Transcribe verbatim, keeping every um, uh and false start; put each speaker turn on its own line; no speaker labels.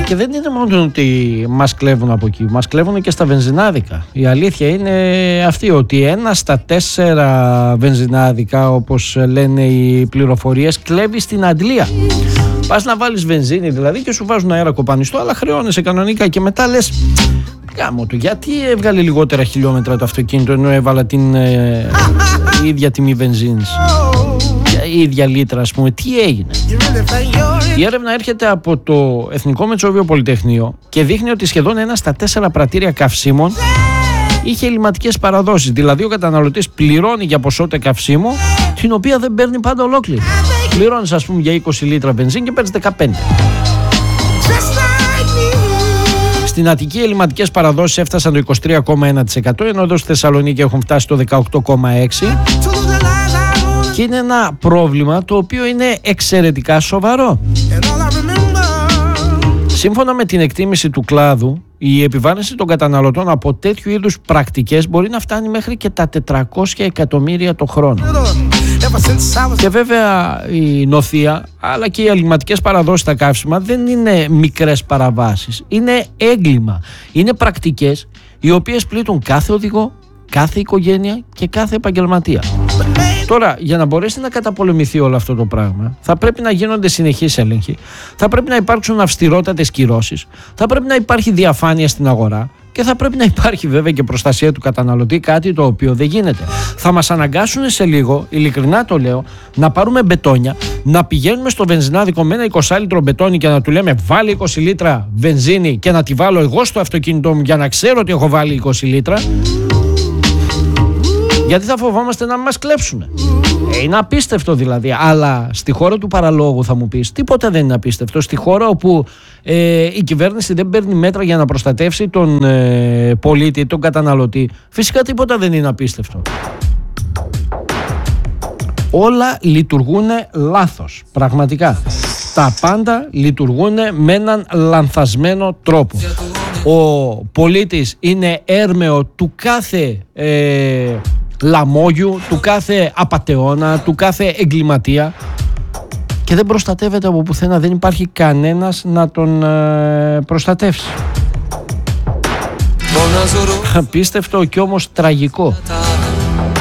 Και δεν είναι μόνο ότι μας κλέβουν από εκεί, μας κλέβουν και στα βενζινάδικα. Η αλήθεια είναι αυτή, ότι ένα στα τέσσερα βενζινάδικα, όπως λένε οι πληροφορίες, κλέβει στην αντλία. Πας να βάλεις βενζίνη δηλαδή και σου βάζουν αέρα κοπανιστό, αλλά χρεώνεσαι κανονικά και μετά λες, γάμο του, γιατί έβγαλε λιγότερα χιλιόμετρα το αυτοκίνητο ενώ έβαλα την ε, η ίδια τιμή βενζίνης, η ίδια λίτρα, ας πούμε, τι έγινε? Η έρευνα έρχεται από το Εθνικό Μετσόβιο Πολυτεχνείο και δείχνει ότι σχεδόν ένα στα τέσσερα πρατήρια καυσίμων είχε ελληματικές παραδόσεις. Δηλαδή ο καταναλωτής πληρώνει για ποσότητα καυσίμου την οποία δεν παίρνει πάντα ολόκληρη. Πληρώνεις, ας πούμε, για είκοσι λίτρα βενζίνη και παίρνεις δεκαπέντε. Στην Αττική οι ελληματικές παραδόσεις έφτασαν το είκοσι τρία κόμμα ένα τοις εκατό, ενώ εδώ στη Θεσσαλονίκη έχουν φτάσει το δεκαοκτώ κόμμα έξι τοις εκατό. Και είναι ένα πρόβλημα το οποίο είναι εξαιρετικά σοβαρό. Σύμφωνα με την εκτίμηση του κλάδου, η επιβάρυνση των καταναλωτών από τέτοιου είδους πρακτικές μπορεί να φτάνει μέχρι και τα τετρακόσια εκατομμύρια το χρόνο. Και βέβαια η νοθεία αλλά και οι ελληματικές παραδόσεις στα καύσιμα δεν είναι μικρές παραβάσεις. Είναι έγκλημα. Είναι πρακτικές οι οποίες πλήττουν κάθε οδηγό, κάθε οικογένεια και κάθε επαγγελματία. Τώρα, για να μπορέσει να καταπολεμηθεί όλο αυτό το πράγμα, θα πρέπει να γίνονται συνεχείς έλεγχοι, θα πρέπει να υπάρξουν αυστηρότατες κυρώσεις, θα πρέπει να υπάρχει διαφάνεια στην αγορά και θα πρέπει να υπάρχει βέβαια και προστασία του καταναλωτή, κάτι το οποίο δεν γίνεται. Θα μας αναγκάσουν σε λίγο, ειλικρινά το λέω, να πάρουμε μπετόνια, να πηγαίνουμε στο βενζινάδικο με ένα είκοσι λίτρο μπετόνι και να του λέμε βάλει είκοσι λίτρα βενζίνη και να τη βάλω εγώ στο αυτοκίνητό μου για να ξέρω ότι έχω βάλει είκοσι λίτρα. Γιατί θα φοβόμαστε να μας κλέψουν. Ε, είναι απίστευτο δηλαδή. Αλλά στη χώρα του παραλόγου θα μου πεις, τίποτα δεν είναι απίστευτο. Στη χώρα όπου ε, η κυβέρνηση δεν παίρνει μέτρα για να προστατεύσει τον ε, πολίτη, τον καταναλωτή, φυσικά τίποτα δεν είναι απίστευτο. Όλα λειτουργούν λάθος, πραγματικά. Τα πάντα λειτουργούν με έναν λανθασμένο τρόπο. Ο πολίτης είναι έρμεο του κάθε ε, λαμόγιου, του κάθε απατεώνα, του κάθε εγκληματία και δεν προστατεύεται από πουθενά. Δεν υπάρχει κανένας να τον ε, προστατεύσει. Απίστευτο και όμως τραγικό.